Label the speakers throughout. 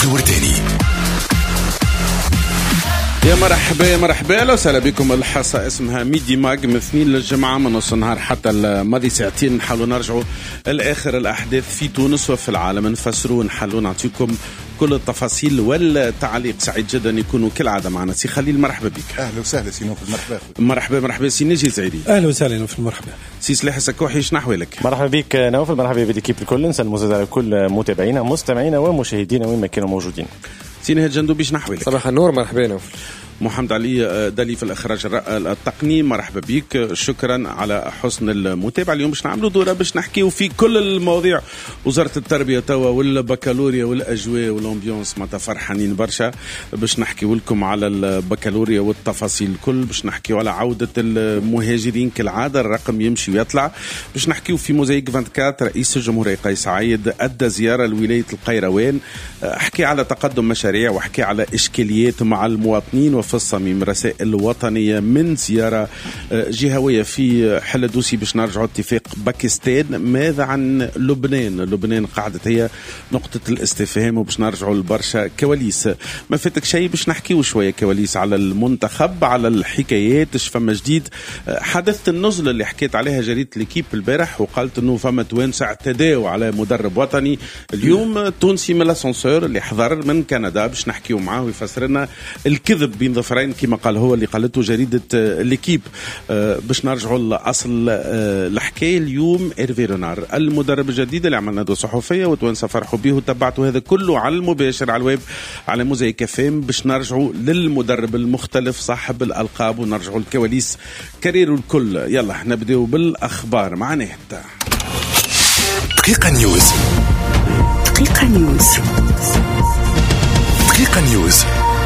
Speaker 1: الورداني.
Speaker 2: يا مرحبا لو سهلا بكم. الحصة اسمها ميدي ماج من اثنين للجمعة من نص النهار حتى الماضي ساعتين. نحاولوا نرجعوا لآخر الأحداث في تونس وفي العالم، نفسروا نحاولوا نعطيكم كل التفاصيل والتعليق. سعيد جدا يكونوا كالعادة معنا سي خليل، مرحبا بك.
Speaker 3: أهلا وسهلا سي نوفل.
Speaker 2: مرحبا سي نجي زعيري.
Speaker 4: أهلا وسهلا نوفل. مرحبا
Speaker 2: سي سلاح سكوحي، شنو أحوالك؟
Speaker 5: مرحبا بك نوفل، مرحبا بالكيب الكل. نسلموا زاد على كل متابعينا مستمعينا ومشاهدينا وين ما كانوا موجودين.
Speaker 2: سي نهاد جندوبي، شنو أحوالك؟
Speaker 6: صباح النور. مرحبا نوفل.
Speaker 2: محمد علي دالي في الإخراج التقني، مرحبا بك. شكرا على حسن المتابعة. اليوم باش نعملوا دورة باش نحكيوا في كل المواضيع. وزارة التربية توا والبكالوريا والأجواء والأمبيونس معناتها فرحانين برشا. باش نحكيوا لكم على البكالوريا والتفاصيل الكل. باش نحكيوا على عودة المهاجرين كالعادة، الرقم يمشي ويطلع. باش نحكيوا في موزايك 24. رئيس الجمهورية قيس سعيد أدى زيارة لولاية القيروان، حكي على تقدم مشاريع وحكي على إشكاليات مع المواطنين وفي الصميم رسائل وطنية من زيارة جهوية في حلدوسي. باش نرجعوا اتفاق باكستان. ماذا عن لبنان قاعدة هي نقطة الاستفهام، وباش نرجعوا لبرشا كواليس. ما فاتك شيء باش نحكيوا شوية كواليس على المنتخب، على الحكايات، ايش فما جديد. حدث النزل اللي حكيت عليها جريدة ليكيب البارح وقالت انه فما توانسة اعتداوا على مدرب وطني. اليوم تونسي من الاسانسور اللي حضر من كندا باش نحكيوا معاه ويفسر لنا الكذب بين ظفرين كما قال هو اللي قالته جريدة ليكيب. باش نرجعوا لأصل الحكاية. اليوم إيرفي رونار المدرب الجديد اللي عملنا ندوة صحفية وتوانسة فرحوا به وتبعتوا هذا كله على المباشر على الويب على موزايك فام. باش نرجعوا للمدرب المختلف صاحب الألقاب ونرجعوا الكواليس كاريرو الكل. يلا نبدأ بالأخبار مع نهد.
Speaker 1: دقيقة نيوز.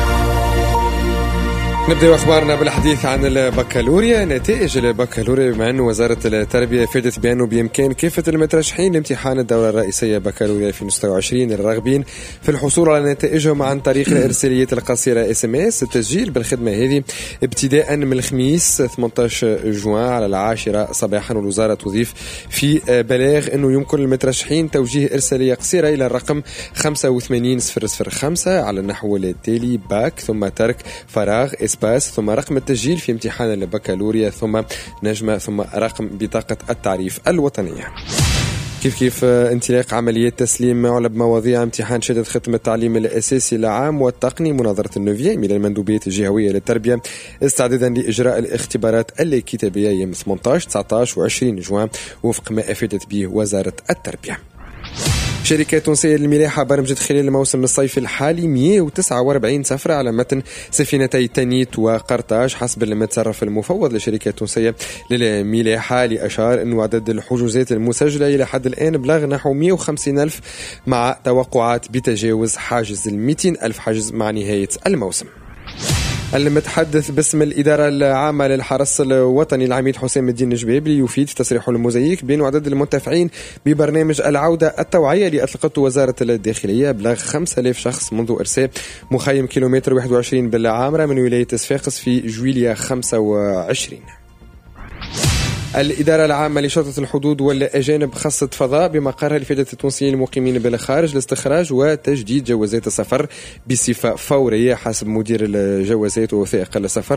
Speaker 6: نبدأ أخبارنا بالحديث عن البكالوريا. نتائج البكالوريا، بما أن وزارة التربية فادت بأنه بإمكان كافة المترشحين لامتحان الدورة الرئيسية بكالوريا 2026 الراغبين في الحصول على نتائجهم عن طريق الإرساليات القصيرة SMS. التسجيل بالخدمة هذه ابتداء من الخميس 18 جوان على 10 صباحا. والوزارة تضيف في بلاغ أنه يمكن للمترشحين توجيه إرسالية قصيرة إلى الرقم 85005 على النحو التالي: باك ثم ترك فراغ إسباس ثم رقم التسجيل في امتحان البكالوريا ثم نجمة ثم رقم بطاقة التعريف الوطنية. كيف انطلاق عمليات تسليم علب مواضيع امتحان شهادة ختم التعليم الأساسي العام والتقني مناظرة النوفيام إلى المندوبيات الجهوية للتربية استعدادا لإجراء الاختبارات الكتابية يوم 18 19 و20 جوان وفق ما أفادت به وزارة التربية. شركة تونسية للملاحة برمجت خلال الموسم الصيفي الحالي 149 سفرة على متن سفينتي تانيت وقرطاج حسب المتصرف المفوض لشركة تونسية للملاحة، لأشار أن عدد الحجوزات المسجلة إلى حد الآن بلغ نحو 150,000 مع توقعات بتجاوز حاجز 200,000 حجز مع نهاية الموسم. المتحدث باسم الإدارة العامة للحرس الوطني العميد حسام الدين الجبابلي يفيد في تصريح الموزايك بأن عدد المنتفعين ببرنامج العودة التوعية اللي أطلقته وزارة الداخلية بلغ 5,000 شخص منذ إرساء مخيم كيلومتر 21 بالعامرة من ولاية صفاقس في جويلية 25. الإدارة العامة لشرطة الحدود والأجانب خاصة فضاء بمقرها لفائدة التونسيين المقيمين بالخارج الاستخراج وتجديد جوازات السفر بصفة فورية حسب مدير الجوازات ووثائق السفر